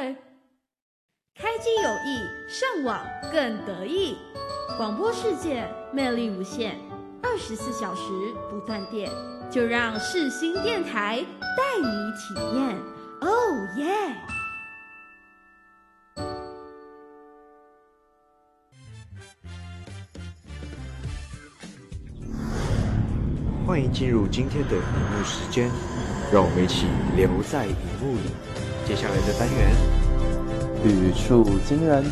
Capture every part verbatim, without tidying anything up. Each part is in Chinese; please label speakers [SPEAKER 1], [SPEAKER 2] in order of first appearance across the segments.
[SPEAKER 1] 开机有益，上网更得意。广播世界魅力无限，二十四小时不断电，就让世新电台带你体验。Oh yeah！
[SPEAKER 2] 欢迎进入今天的荧幕时间，让我们一起留在荧幕里。接下来的单元，
[SPEAKER 3] 语触惊人。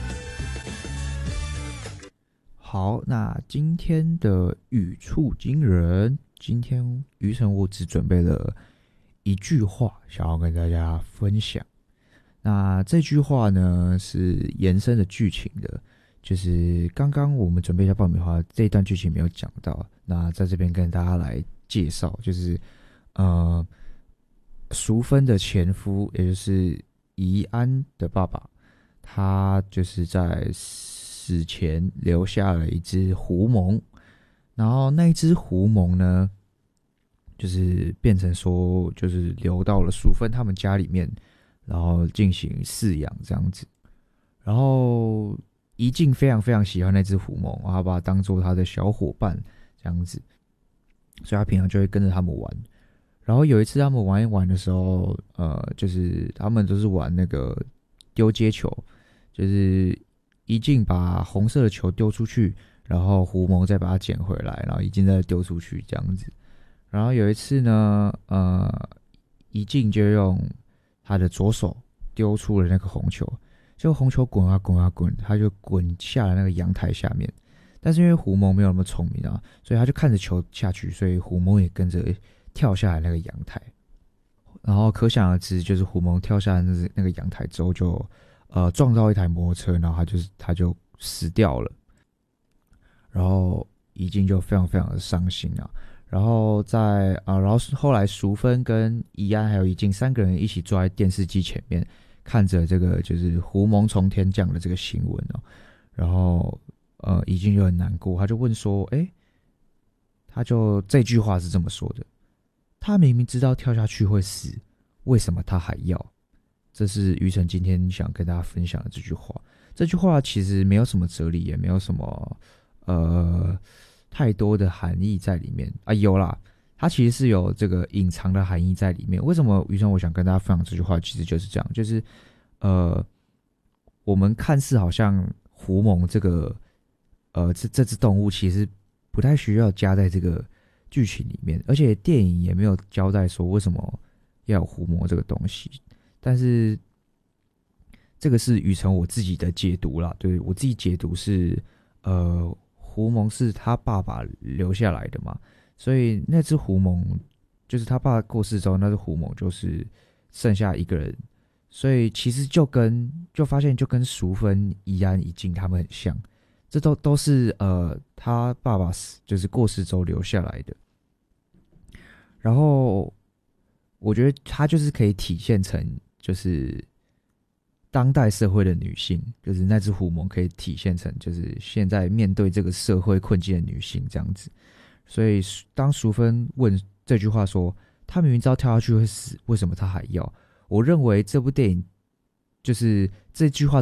[SPEAKER 4] 好，那今天的语触惊人，今天于晨我只准备了一句话，想要跟大家分享。那这句话呢是延伸的剧情的，就是刚刚我们准备一下爆米花这一段剧情没有讲到，那在这边跟大家来介绍，就是呃，淑芬的前夫，也就是怡安的爸爸，他就是在死前留下了一只狐獴，然后那一只狐獴呢，就是变成说，就是流到了淑芬他们家里面，然后进行饲养这样子。然后怡静非常非常喜欢那只狐獴，他把它当做他的小伙伴这样子，所以他平常就会跟着他们玩。然后有一次他们玩一玩的时候，呃，就是他们都是玩那个丢接球，就是怡静把红色的球丢出去，然后狐獴再把它捡回来，然后怡静再丢出去这样子。然后有一次呢，呃，怡静就用他的左手丢出了那个红球，就红球滚啊滚啊滚，他就滚下了那个阳台下面。但是因为狐獴没有那么聪明啊，所以他就看着球下去，所以狐獴也跟着跳下来那个阳台。然后可想而知，就是狐獴跳下来那那个阳台之后就，呃撞到一台摩托车，然后他就是他就死掉了。然后怡静就非常非常的伤心啊。然后在啊、呃，然后后来淑芬跟怡安还有怡静三个人一起坐在电视机前面，看着这个就是狐獴从天降的这个新闻哦。然后呃，怡静就很难过，他就问说：“哎，他就这句话是这么说的，他明明知道跳下去会死，为什么他还要？”这是于晨今天想跟大家分享的这句话。这句话其实没有什么哲理，也没有什么呃。太多的含义在里面啊，有啦，它其实是有这个隐藏的含义在里面。为什么于晨我想跟大家分享这句话，其实就是这样，就是呃，我们看似好像狐獴这个呃这这只动物，其实不太需要加在这个剧情里面，而且电影也没有交代说为什么要有狐獴这个东西。但是这个是于晨我自己的解读啦，对我自己解读是呃。狐獴是他爸爸留下来的嘛，所以那只狐獴就是他爸过世之后，那只狐獴就是剩下一个人，所以其实就跟就发现就跟淑芬、怡安、怡静他们很像，这都都是呃他爸爸就是过世之后留下来的。然后我觉得他就是可以体现成就是当代社会的女性，就是那只狐獴可以体现成就是现在面对这个社会困境的女性这样子。所以当淑芬问这句话说她明明知道跳下去会死，为什么她还要，我认为这部电影就是这句话